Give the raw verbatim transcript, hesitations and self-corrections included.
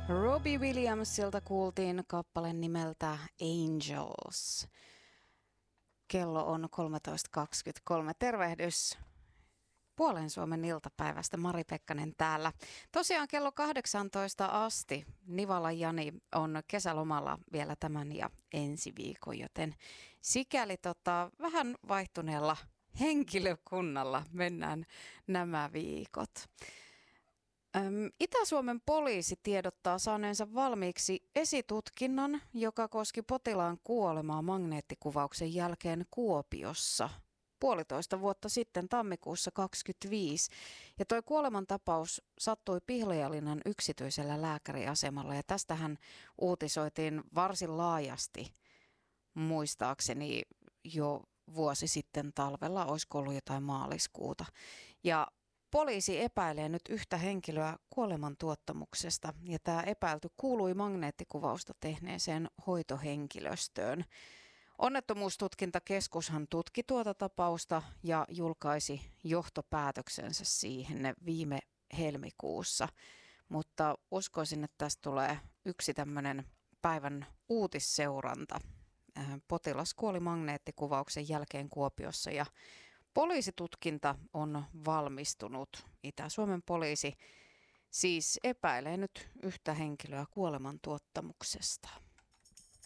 Robbie Williamsilta kuultiin kappale nimeltä Angels. Kello on kolmetoista kaksikymmentäkolme. Tervehdys Puolen Suomen iltapäivästä. Mari Pekkanen täällä. Tosiaan kello kahdeksantoista asti Nivala Jani on kesälomalla vielä tämän ja ensi viikon, joten sikäli tota, vähän vaihtuneella henkilökunnalla mennään nämä viikot. Itä-Suomen poliisi tiedottaa saaneensa valmiiksi esitutkinnan, joka koski potilaan kuolemaa magneettikuvauksen jälkeen Kuopiossa puolitoista vuotta sitten tammikuussa kaksikymmentäviisi. Ja toi kuolemantapaus sattui Pihlajalinnan yksityisellä lääkäriasemalla ja tästähän uutisoitiin varsin laajasti muistaakseni jo vuosi sitten talvella, olisiko ollut jotain maaliskuuta. Ja poliisi epäilee nyt yhtä henkilöä kuolemantuottamuksesta ja tämä epäilty kuului magneettikuvausta tehneeseen hoitohenkilöstöön. Onnettomuustutkintakeskushan tutki tuota tapausta ja julkaisi johtopäätöksensä siihen viime helmikuussa, mutta uskoisin, että tästä tulee yksi tämmöinen päivän uutisseuranta. Potilas kuoli magneettikuvauksen jälkeen Kuopiossa ja poliisitutkinta on valmistunut. Itä-Suomen poliisi siis epäilee nyt yhtä henkilöä kuolemantuottamuksesta.